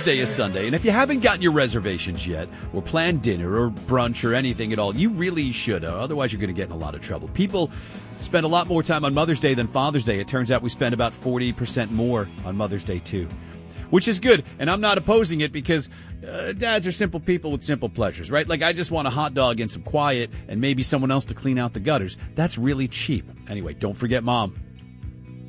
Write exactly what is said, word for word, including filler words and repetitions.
Day is Sunday, and if you haven't gotten your reservations yet, or planned dinner or brunch or anything at all, you really should. Uh, otherwise, you're going to get in a lot of trouble. People spend a lot more time on Mother's Day than Father's Day. It turns out we spend about forty percent more on Mother's Day, too, which is good. And I'm not opposing it because uh, dads are simple people with simple pleasures, right? Like, I just want a hot dog and some quiet and maybe someone else to clean out the gutters. That's really cheap. Anyway, don't forget Mom.